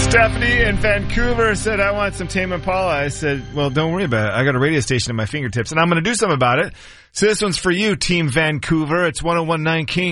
Stephanie in Vancouver said, I want some Tame Impala. I said, well, don't worry about it. I got a radio station at my fingertips, and I'm going to do something about it. So this one's for you, Team Vancouver. It's 101.9 King.